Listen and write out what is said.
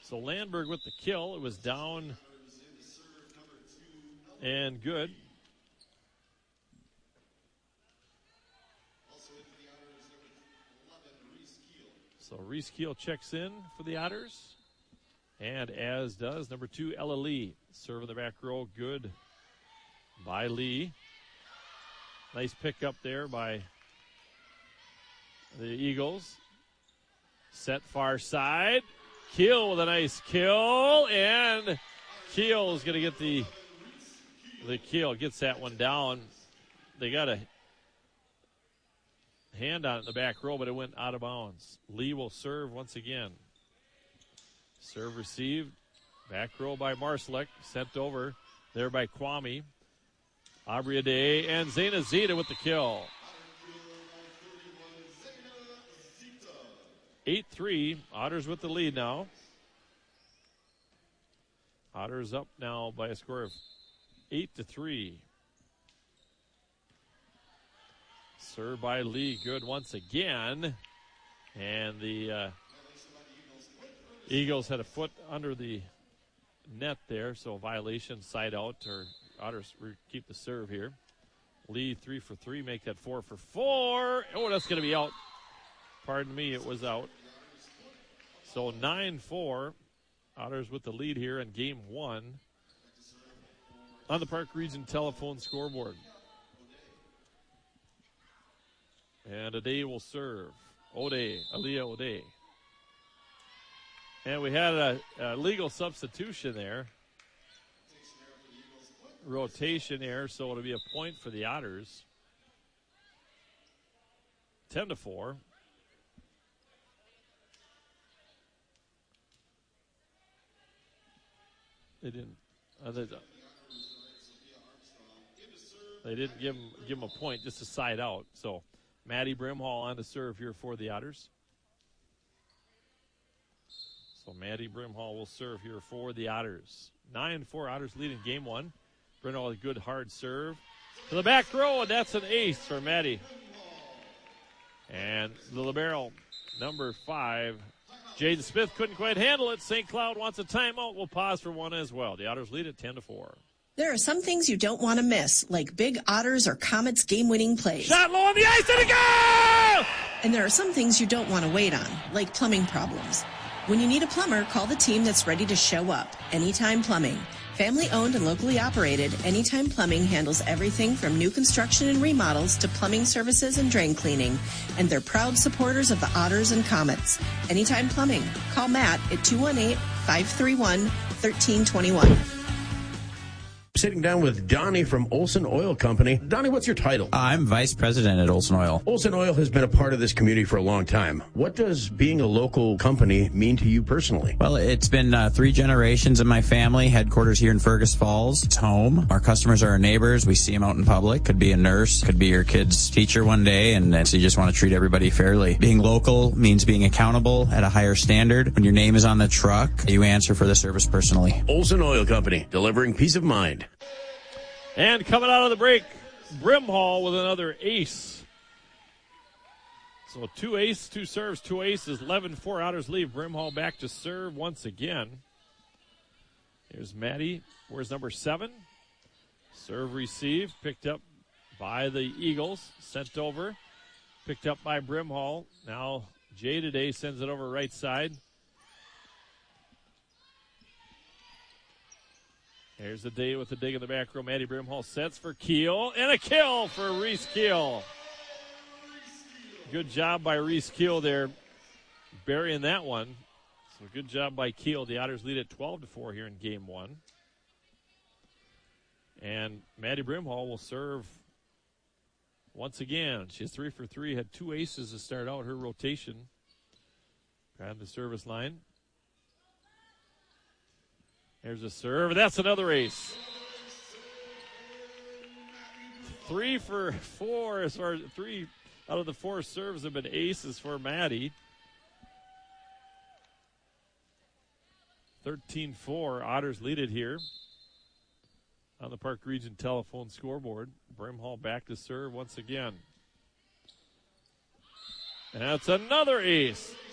So Landberg with the kill. It was down and good. So Reese Keel checks in for the Otters. And as does number 2, Ella Lee. Serve in the back row. Good by Lee. Nice pick up there by the Eagles. Set far side. Keel with a nice kill. And Keel is going to get the kill. Gets that one down. They got a hand on it in the back row, but it went out of bounds. Lee will serve once again. Serve received. Back row by Marslek. Sent over there by Kwame. Aubrey Ade and Zayna Zita with the kill. 8-3. Otters with the lead now. Otters up now by a score of 8-3. Served by Lee. Good once again. And the Eagles had a foot under the net there, so violation, side out, or Otters keep the serve here. Lee 3 for 3, make that 4 for 4. Oh, that's going to be out. Pardon me, it was out. So 9-4. Otters with the lead here in game 1 on the Park Region telephone scoreboard. And Ade will serve. Aaliyah Ode. And we had a legal substitution there. Rotation there, so it'll be a point for the Otters. 10-4. They didn't give him a point, just a side out. So Maddie Brimhall on to serve here for the Otters. So Maddie Brimhall will serve here for the Otters. 9-4, Otters leading game 1. Brimhall with a good hard serve to the back row, and that's an ace for Maddie. And the libero, number 5, Jaden Smith couldn't quite handle it. St. Cloud wants a timeout. We'll pause for one as well. The Otters lead at 10-4. There are some things you don't want to miss, like big Otters or Comets game-winning plays. Shot low on the ice, and a goal! And there are some things you don't want to wait on, like plumbing problems. When you need a plumber, call the team that's ready to show up. Anytime Plumbing. Family owned and locally operated, Anytime Plumbing handles everything from new construction and remodels to plumbing services and drain cleaning. And they're proud supporters of the Otters and Comets. Anytime Plumbing. Call Matt at 218-531-1321. Sitting down with Donnie from Olson Oil Company. Donnie, what's your title? I'm Vice President at Olson Oil. Olson Oil has been a part of this community for a long time. What does being a local company mean to you personally? Well, it's been 3 generations in my family, headquarters here in Fergus Falls. It's home. Our customers are our neighbors. We see them out in public. Could be a nurse, could be your kid's teacher one day, and so you just want to treat everybody fairly. Being local means being accountable at a higher standard. When your name is on the truck, you answer for the service personally. Olson Oil Company, delivering peace of mind. And coming out of the break, Brimhall with another ace. So 2 aces, 2 serves, 2 aces, 11-4. Otters leave. Brimhall back to serve once again. Here's Maddie. Where's number 7? Serve received, picked up by the Eagles, sent over, picked up by Brimhall. Now Jay today sends it over right side. Here's the day with the dig in the back row. Maddie Brimhall sets for Keel, and a kill for Reese Keel. Good job by Reese Keel there, burying that one. So good job by Keel. The Otters lead at 12-4 here in game 1. And Maddie Brimhall will serve once again. She's 3 for 3, had 2 aces to start out her rotation. Grab the service line. There's a serve. That's another ace. 3 for 4 as far as 3 out of the 4 serves have been aces for Maddie. 13-4. Otters lead it here on the Park Region telephone scoreboard. Brimhall back to serve once again. And that's another ace.